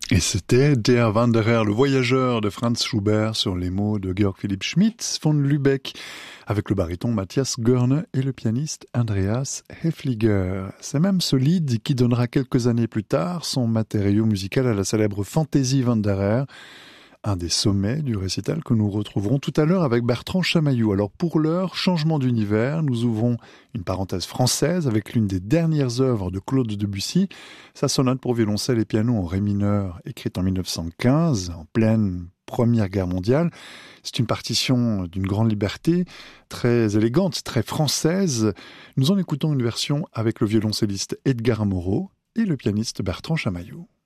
Et c'était Der Wanderer, le voyageur de Franz Schubert sur les mots de Georg Philipp Schmitz von Lübeck avec le baryton Matthias Görne et le pianiste Andreas Häfliger. C'est même ce lied qui donnera quelques années plus tard son matériau musical à la célèbre Fantaisie Wanderer, un des sommets du récital que nous retrouverons tout à l'heure avec Bertrand Chamaillou. Alors pour l'heure, changement d'univers, nous ouvrons une parenthèse française avec l'une des dernières œuvres de Claude Debussy, sa sonate pour violoncelle et piano en ré mineur, écrite en 1915, en pleine Première Guerre mondiale. C'est une partition d'une grande liberté, très élégante, très française. Nous en écoutons une version avec le violoncelliste Edgar Moreau et le pianiste Bertrand Chamaillou.